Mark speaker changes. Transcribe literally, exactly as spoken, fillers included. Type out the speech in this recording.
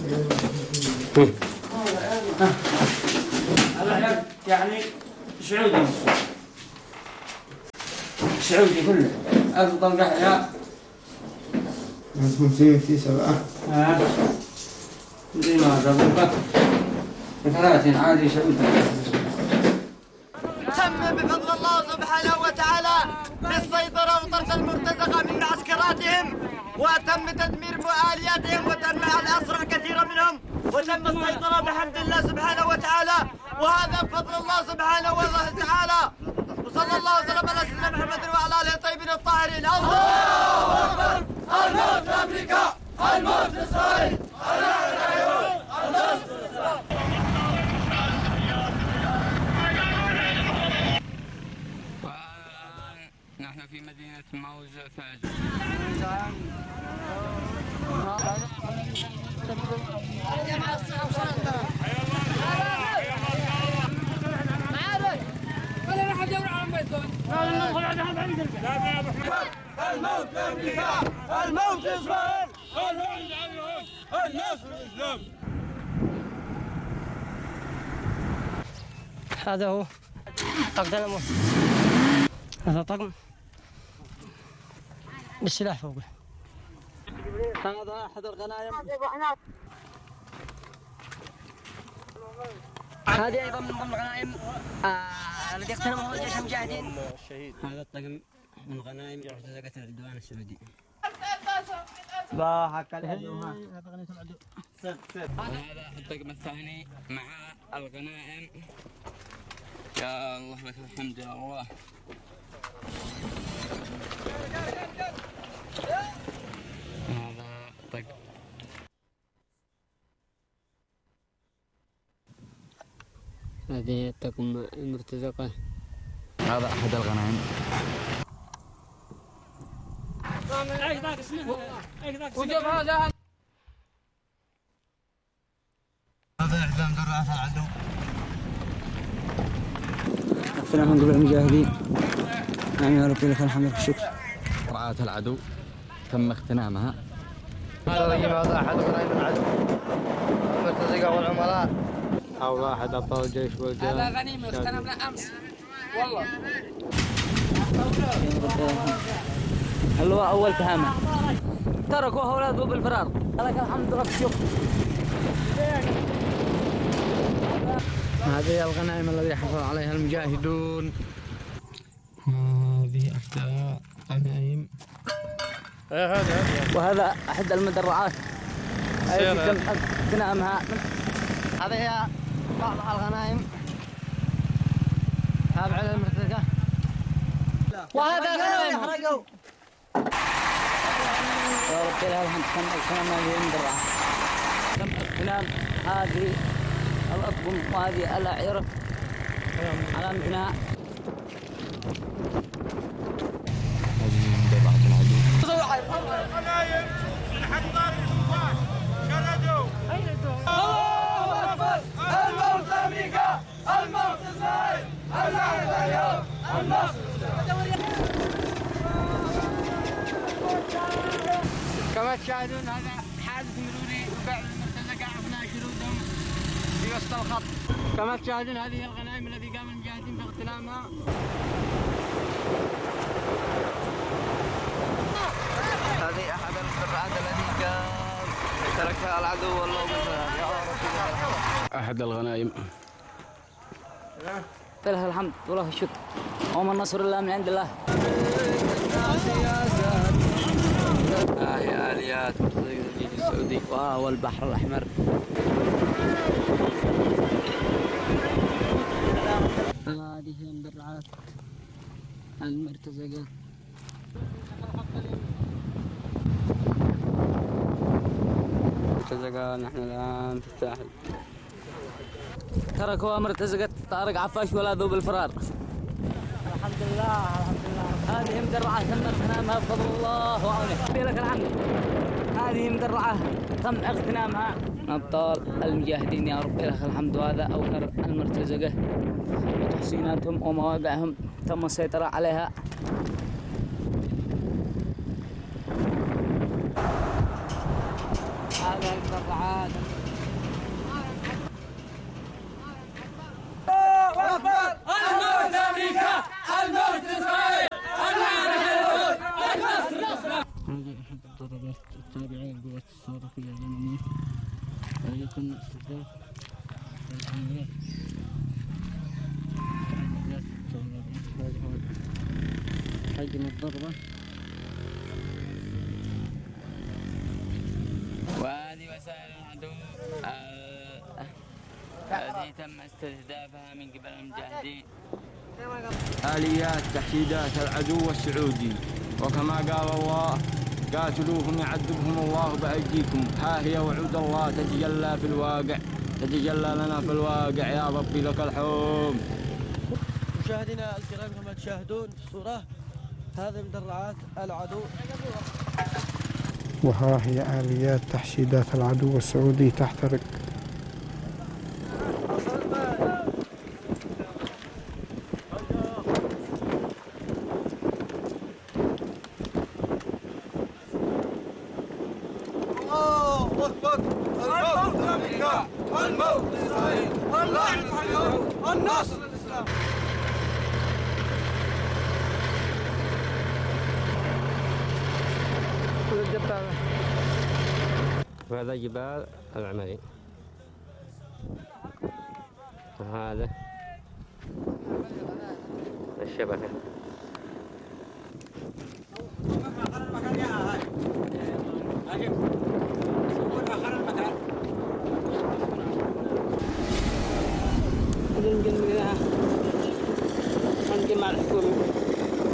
Speaker 1: هذا يعني سعودي سعودي كله أفضل قحية
Speaker 2: خمسين في سبعة
Speaker 1: ها زي ما هذا ثلاثين عادي سعودي.
Speaker 3: تم بفضل الله سبحانه وتعالى بالسيطرة وطرد المرتزقة من معسكراتهم، وتم تدمير آلياتهم وتم الأسرى كثيرا منهم، وتم السيطرة بحمد الله سبحانه وتعالى، وهذا بفضل الله سبحانه وتعالى. وصلى الله وسلم على سيدنا محمد وعلى آله الطيبين الطاهرين. الله أكبر! الموت لأمريكا، الموت لإسرائيل، الموت لإسرائيل.
Speaker 4: نحن في مدينة موزة فاز.
Speaker 3: الموت لأمريكا، الموت لإسرائيل، النصر للإسلام.
Speaker 5: هذا هو طقم دينامو، هذا طقم بالسلاح فوقه.
Speaker 3: هذا أحد الغنائم.
Speaker 5: هذه أيضا من ضمن الغنائم التي اغتنمها جيش المجاهدين. هذا الطقم من غنائم مرتزقة العدوان السعودي.
Speaker 3: ضاحك العدو.
Speaker 5: هذا غنيمة العدو.
Speaker 4: وهذا الطقم الثاني مع الغنائم. يا الله لك الحمد يا الله. هذا طقم
Speaker 5: هذه الطقم المرتزقة.
Speaker 4: هذا أحد الغنائم.
Speaker 5: وجب هذا
Speaker 3: هذا إعدام درعات العدو.
Speaker 1: السلام عليكم المجاهدين. نعم يا رب لك الحمد والشكر.
Speaker 4: درعات العدو تم اغتنامها.
Speaker 3: هذا أحد غنائم العدو المرتزقة والعملاء.
Speaker 2: هذا أحد أبطال الجيش والجيش.
Speaker 5: هذا غنيمة اغتنمنا أمس والله.
Speaker 1: هل هو أول تهامة؟
Speaker 5: تركوا أولاده بالفرار. لك الحمد والشكر.
Speaker 2: هذه الغنائم التي حصل عليها المجاهدون.
Speaker 4: هذه أحدى غنائم.
Speaker 5: وهذا أحد المدرعات التي تم اغتنامها.
Speaker 3: هذه هي بعض الغنائم تابعة للمرتزقة.
Speaker 5: وهذا غنائم
Speaker 3: حرقوا.
Speaker 5: يا رب لها الحمد. تم اغتنام هذه المدرعة، تم اغتنام هذه الأطقم وهذه الأعيرة على امتناع.
Speaker 4: هذه درعات العدو.
Speaker 3: الغنائم من حضار الكفار شردوا. الله أكبر! الموت لأمريكا، الموت لإسرائيل، اللعنة اليوم، النصر.
Speaker 4: كما تشاهدون هذا حادث مروري وبعض المرتزقة أثناء شرودهم في وسط الخط. كما تشاهدون هذه الغنائم التي قام المجاهدين باغتنامها.
Speaker 3: هذه أحد المدرعات التي كان تركها العدو والله يا رب.
Speaker 4: أحد الغنائم.
Speaker 5: فله الحمد وله الشكر، وما النصر إلا من عند الله.
Speaker 4: هذه آليات الجيش السعودي
Speaker 5: وهو البحر الأحمر. هذه هي المدرعات المرتزقة.
Speaker 4: مرتزقة نحن الآن في الساحل.
Speaker 5: تركوا مرتزقة طارق عفاش ولا ذوب الفرار. الحمد لله الحمد لله. هذه مدرعة تم اغتنامها بفضل الله وعونه. لك الحمد. هذه مدرعة تم اغتنامها أبطال المجاهدين يا رب لك الحمد. وهذا أوكر المرتزقة وتحصيناتهم ومواقعهم تم السيطرة عليها. هذا المدرعات.
Speaker 6: الموت أمريكا، الموت إسرائيل، الموت اليهود.
Speaker 2: هذه أحد الضربات التابعة للقوات الصاروخية اليمنية التي يتم استهداف العمليات العمليات التطورية. هذا هو حجم الضربة.
Speaker 5: وهذه وسائل العدو التي تم استهدافها من قبل المجاهدين.
Speaker 7: آليات تحشيدات العدو السعودي، وكما قال الله قاتلوهم يعذبهم الله بأيديكم. ها هي وعود الله تتجلى في الواقع، تتجلى لنا في الواقع. يا ربي لك الحمد.
Speaker 8: مشاهدينا الكرام كما تشاهدون في الصورة هذه مدرعات العدو،
Speaker 9: وها هي آليات تحشيدات العدو السعودي تحترق.
Speaker 6: الله أكبر. الموت أمريكا، الموت إسرائيل، اللعنة على اليهود، النصر للإسلام.
Speaker 2: وهذا جبال العمري، وهذا الشبكة.